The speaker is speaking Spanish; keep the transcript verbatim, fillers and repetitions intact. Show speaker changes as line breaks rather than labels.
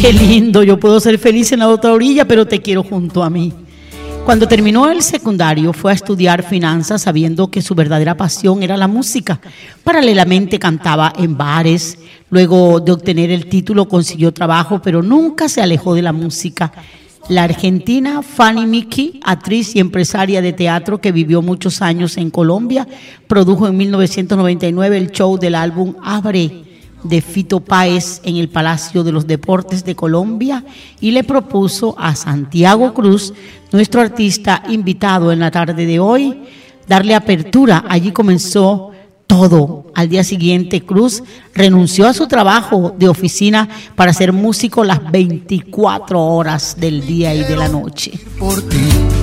Qué lindo, yo puedo ser feliz en la otra orilla, pero te quiero junto a mí. Cuando terminó el secundario fue a estudiar finanzas sabiendo que su verdadera pasión era la música. Paralelamente cantaba en bares, luego de obtener el título consiguió trabajo, pero nunca se alejó de la música. La argentina Fanny Micki, actriz y empresaria de teatro que vivió muchos años en Colombia, produjo en mil novecientos noventa y nueve el show del álbum Abre de Fito Páez en el Palacio de los Deportes de Colombia y le propuso a Santiago Cruz, nuestro artista invitado en la tarde de hoy, darle apertura. Allí comenzó todo. Al día siguiente, Cruz renunció a su trabajo de oficina para ser músico las veinticuatro horas del día y de la noche.
Por ti.